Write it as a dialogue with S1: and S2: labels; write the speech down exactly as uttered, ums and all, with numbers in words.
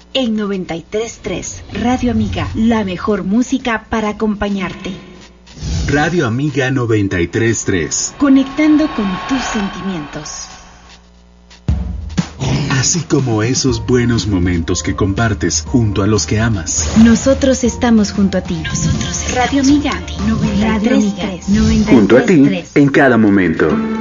S1: En noventa y tres punto tres, Radio Amiga, la mejor música para acompañarte.
S2: Radio Amiga noventa y tres punto tres.
S1: Conectando con tus sentimientos.
S2: Así como esos buenos momentos que compartes junto a los que amas.
S1: Nosotros estamos junto a ti. Nosotros Radio Amiga noventa y tres punto tres.
S2: Junto a ti en cada momento.